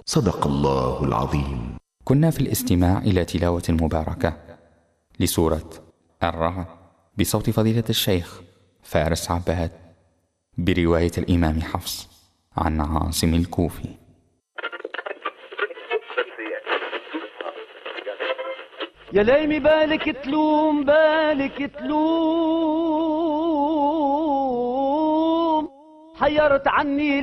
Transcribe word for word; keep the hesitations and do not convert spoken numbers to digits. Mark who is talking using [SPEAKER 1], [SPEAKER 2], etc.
[SPEAKER 1] صدق الله العظيم.
[SPEAKER 2] كنا في الاستماع إلى تلاوة مباركة لسورة الرعد بصوت فضيلة الشيخ فارس عباد برواية الإمام حفص عن عاصم الكوفي.
[SPEAKER 3] يا ليمي بالك تلوم بالك تلوم حيرت عني